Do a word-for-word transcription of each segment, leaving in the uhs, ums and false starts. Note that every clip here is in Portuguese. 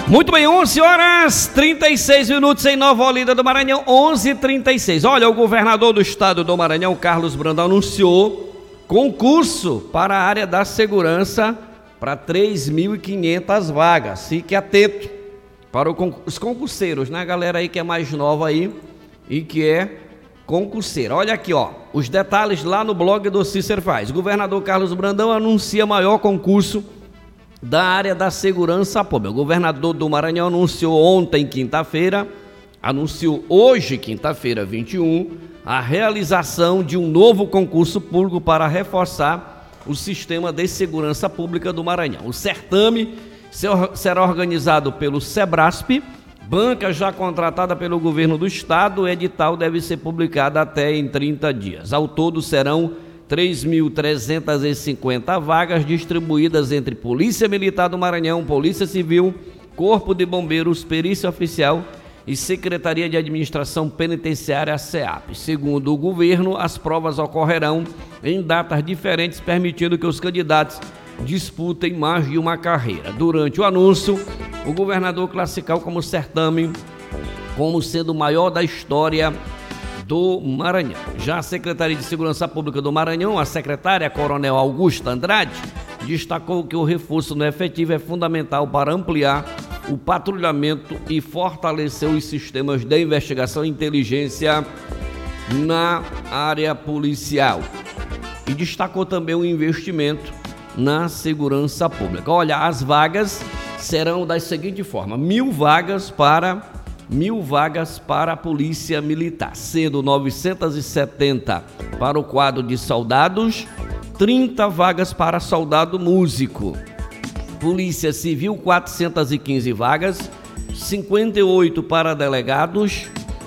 Muito bem, onze horas e trinta e seis minutos em Nova Olinda do Maranhão, onze e trinta e seis. Olha, o governador do estado do Maranhão, Carlos Brandão, anunciou concurso para a área da segurança para três mil e quinhentas vagas. Fique atento para os concurseiros, né? A galera aí que é mais nova aí e que é concurseira. Olha aqui, ó, os detalhes lá no blog do Cícero Faz. O governador Carlos Brandão anuncia maior concurso da área da segurança pública. O governador do Maranhão anunciou ontem, quinta-feira, anunciou hoje, quinta-feira, vinte e um, a realização de um novo concurso público para reforçar o sistema de segurança pública do Maranhão. O certame será organizado pelo SEBRASP, banca já contratada pelo governo do estado. O edital deve ser publicado até em trinta dias. Ao todo serão três mil trezentas e cinquenta vagas distribuídas entre Polícia Militar do Maranhão, Polícia Civil, Corpo de Bombeiros, Perícia Oficial e Secretaria de Administração Penitenciária, SEAP. Segundo o governo, as provas ocorrerão em datas diferentes, permitindo que os candidatos disputem mais de uma carreira. Durante o anúncio, o governador classificou como certame como sendo o maior da história do Maranhão. Já a Secretaria de Segurança Pública do Maranhão, a secretária Coronel Augusta Andrade, destacou que o reforço no efetivo é fundamental para ampliar o patrulhamento e fortalecer os sistemas de investigação e inteligência na área policial. E destacou também o investimento na segurança pública. Olha, as vagas serão da seguinte forma: mil vagas para mil vagas para a Polícia Militar, sendo novecentas e setenta para o quadro de soldados, trinta vagas para soldado músico. Polícia Civil, quatrocentas e quinze vagas, cinquenta e oito para delegados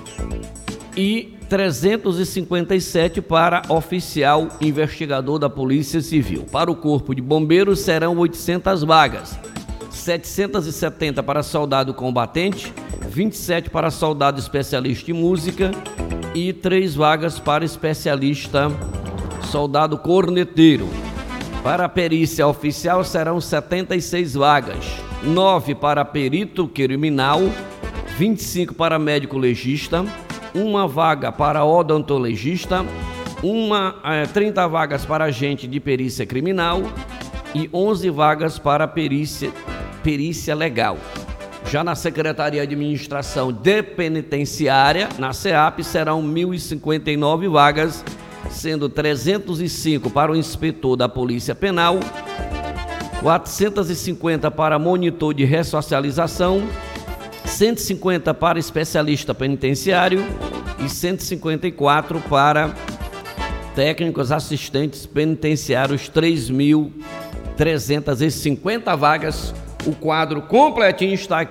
e trezentos e cinquenta e sete para oficial investigador da Polícia Civil. Para o Corpo de Bombeiros serão oitocentas vagas, setecentas e setenta para soldado combatente, vinte e sete para soldado especialista em música e três vagas para especialista soldado corneteiro. Para a perícia oficial serão setenta e seis vagas, nove para perito criminal, vinte e cinco para médico legista, uma vaga para odontologista, uma, é, trinta vagas para agente de perícia criminal e onze vagas para perícia, perícia legal. Já na Secretaria de Administração de Penitenciária, na SEAP, serão mil e cinquenta e nove vagas, sendo trezentos e cinco para o inspetor da Polícia Penal, quatrocentos e cinquenta para monitor de ressocialização, cento e cinquenta para especialista penitenciário e cento e cinquenta e quatro para técnicos assistentes penitenciários. Três mil trezentas e cinquenta vagas. O quadro completinho está aqui